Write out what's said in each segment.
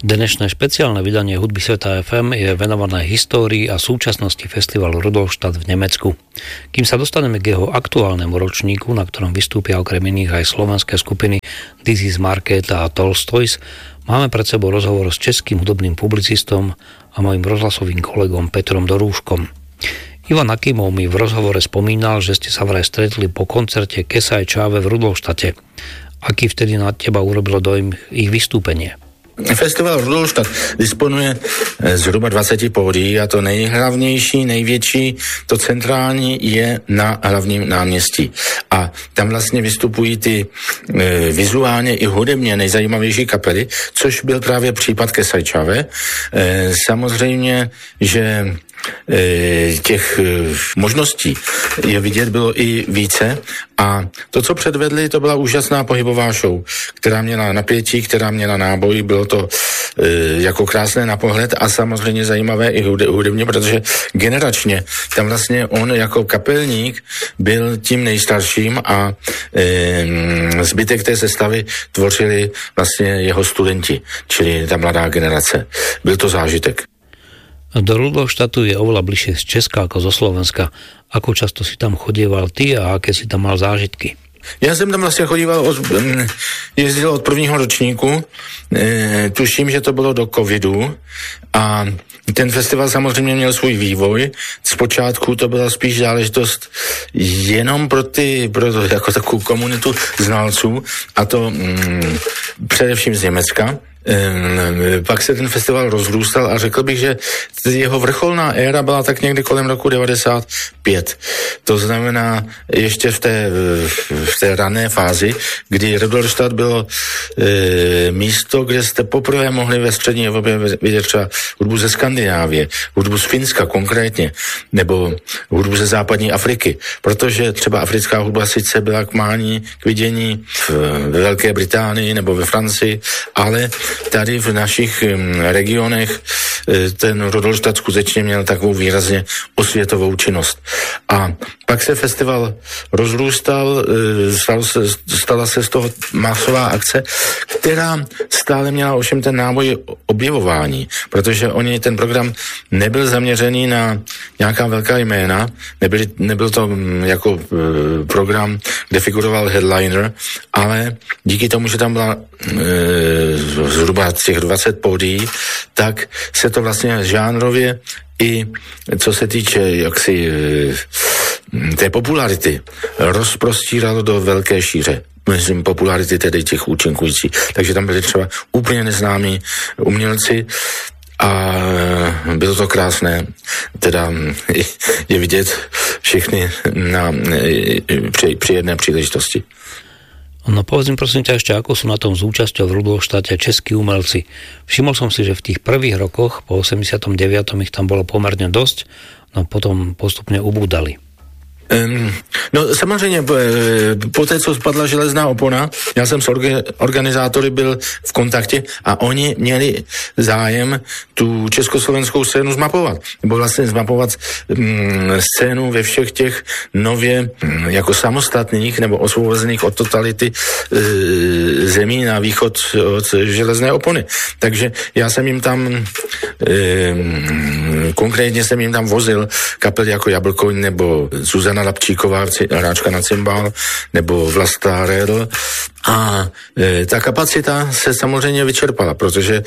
Dnešné špeciálne vydanie Hudby Sveta FM je venované histórii a súčasnosti festivalu Rudolstadt v Nemecku. Kým sa dostaneme k jeho aktuálnemu ročníku, na ktorom vystúpia okrem iných aj slovenské skupiny This is Market a Tolstoys, máme pred sebou rozhovor s českým hudobným publicistom a mojím rozhlasovým kolegom Petrom Dorúškom. Ivan Akimov mi v rozhovore spomínal, že ste sa vraj stretli po koncerte Kesaj Čáve v Rudolštate. Aký vtedy na teba urobilo dojem ich vystúpenie? Festival Rudolstadt disponuje zhruba 20 pódií a to nejhlavnější, největší, to centrální je na hlavním náměstí. A tam vlastně vystupují ty vizuálně i hudebně nejzajímavější kapely, což byl právě případ Kesaj Čáve. Samozřejmě, že těch možností je vidět bylo i více a to, co předvedli, to byla úžasná pohybová show, která měla napětí, která měla náboj, bylo to jako krásné na pohled a samozřejmě zajímavé i hudebně, protože generačně tam vlastně on jako kapelník byl tím nejstarším a zbytek té sestavy tvořili vlastně jeho studenti, čili ta mladá generace. Byl to zážitek. Do Rudolštátu je oveľa bližšie z Česka ako zo Slovenska. Ako často si tam chodieval ty a aké si tam mal zážitky? Já jsem tam vlastně jezdil od prvního ročníku, tuším, že to bylo do covidu a ten festival samozřejmě měl svůj vývoj. Zpočátku to byla spíš záležitost jenom pro jako takovou komunitu znalců a to především z Německa. Pak se ten festival rozrůstal a řekl bych, že jeho vrcholná éra byla tak někdy kolem roku 95. To znamená ještě v té rané fázi, kdy Rudolstadt bylo místo, kde jste poprvé mohli ve střední Evropě vidět třeba hudbu ze Skandinávie, hudbu z Finska konkrétně, nebo hudbu ze západní Afriky, protože třeba africká hudba sice byla k mání, k vidění ve Velké Británii nebo ve Francii, ale tady v našich regionech ten Rudolstadt skutečně měl takovou výrazně osvětovou činnost. A pak se festival rozrůstal, stala se z toho masová akce, která stále měla ovšem ten náboj objevování, protože ten program nebyl zaměřený na nějaká velká jména, nebyl to jako program, kde figuroval headliner, ale díky tomu, že tam byla zhruba těch 20 pódií, tak se to vlastně žánrově i co se týče jaksi té popularity rozprostíralo do velké šíře. Myslím popularity tedy těch účinkujících. Takže tam byli třeba úplně neznámí umělci a bylo to krásné. Teda je vidět všechny při jedné příležitosti. No povedz mi prosím ťa ešte, ako sú na tom s účasťou v Rudolštáte českí umelci. Všimol som si, že v tých prvých rokoch, po 89. ich tam bolo pomerne dosť, no potom postupne ubúdali. No samozřejmě po té, co spadla železná opona, já jsem s organizátory byl v kontaktě a oni měli zájem tu československou scénu zmapovat. Nebo vlastně zmapovat scénu ve všech těch nově jako samostatných nebo osvobozených od totality zemí na východ od železné opony. Takže já jsem jim tam konkrétně jsem jim tam vozil kapely jako Jablkoň nebo Zuzana Lapčíková, hráčka na cymbál, nebo Vlasta Redl. A ta kapacita se samozřejmě vyčerpala, protože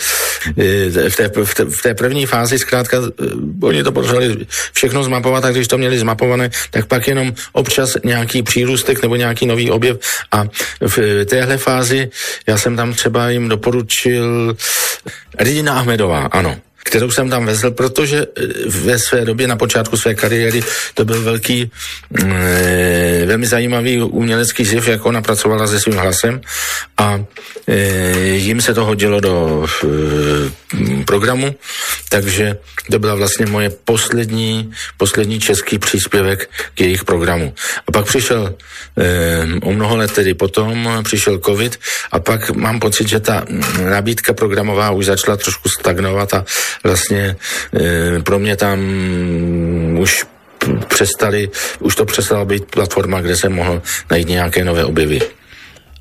v té první fázi zkrátka oni to potřebovali všechno zmapovat a když to měli zmapované, tak pak jenom občas nějaký přírůstek nebo nějaký nový objev a v téhle fázi já jsem tam třeba jim doporučil Ridina Ahmedová, ano, kterou jsem tam vezl, protože ve své době na počátku své kariéry to byl velmi zajímavý umělecký zjev, jak ona pracovala se svým hlasem a jim se to hodilo do programu, takže to byla vlastně moje poslední český příspěvek k jejich programu. A pak přišel o mnoho let tedy potom, přišel covid a pak mám pocit, že ta nabídka programová už začala trošku stagnovat a vlastně pro mě tam už to přestala být platforma, kde jsem mohl najít nějaké nové objevy.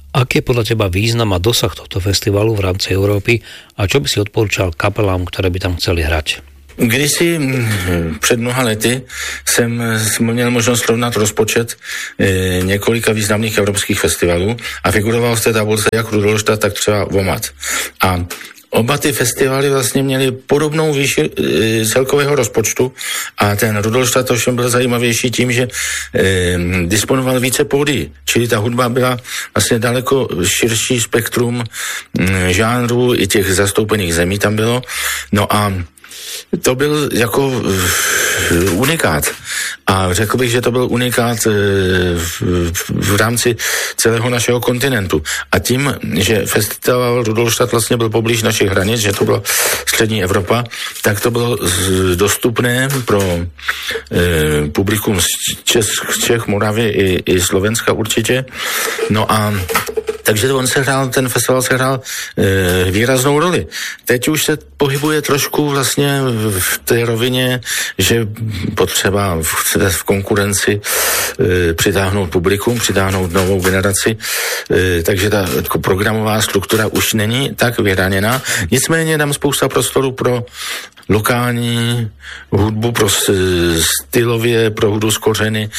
Aký je podľa teba význam a dosah tohto festivalu v rámci Európy a čo by si odporúčal kapelám, ktoré by tam chceli hrať? Kdysi před mnoha lety jsem měl možnost srovnat rozpočet několika významných evropských festivalů a figuroval v té tabulce jak Rudolstadt, tak třeba Vomat. A oba ty festivaly vlastně měly podobnou výši celkového rozpočtu a ten Rudolstadt ovšem byl zajímavější tím, že disponoval více pódií, čili ta hudba byla vlastně daleko širší spektrum žánrů, i těch zastoupených zemí tam bylo. No a to byl jako unikát. A řekl bych, že to byl unikát v rámci celého našeho kontinentu. A tím, že festival Rudolstadt vlastně byl poblíž našich hranic, že to byla střední Evropa, tak to bylo dostupné pro publikum z Čech, Moravy i Slovenska určitě. No a takže ten festival se hrál výraznou roli. Teď už se pohybuje trošku vlastně v té rovině, že potřeba v konkurenci přitáhnout publikum, přitáhnout novou generaci, takže ta programová struktura už není tak vyhraněná. Nicméně tam spousta prostoru pro lokální hudbu, pro stylově, pro hudbu z kořeny,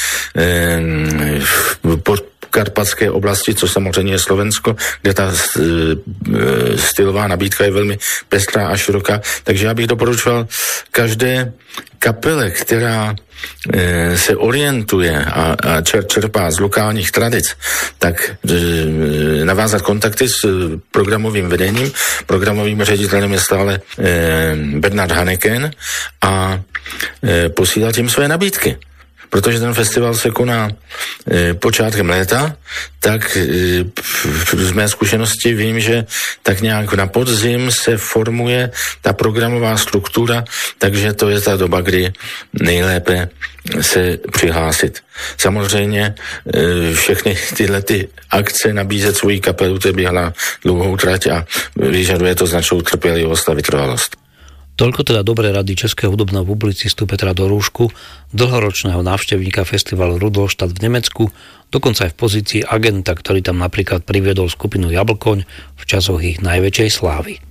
karpatské oblasti, což samozřejmě je Slovensko, kde ta stylová nabídka je velmi pestrá a široká. Takže já bych doporučoval každé kapele, která se orientuje a čerpá z lokálních tradic, tak navázat kontakty s programovým vedením. Programovým ředitelem je stále Bernard Haneken a posílat jim své nabídky. Protože ten festival se koná počátkem léta, tak z mé zkušenosti vím, že tak nějak na podzim se formuje ta programová struktura, takže to je ta doba, kdy nejlépe se přihlásit. Samozřejmě všechny tyhle akce nabízet svoji kapelu, to je běh na dlouhou trať a vyžaduje to značnou trpělivost a vytrvalost. Toľko teda dobré rady českého hudobného publicistu Petra Dorúšku, dlhoročného návštevníka festivalu Rudolstadt v Nemecku, dokonca aj v pozícii agenta, ktorý tam napríklad priviedol skupinu Jablkoň v časoch ich najväčšej slávy.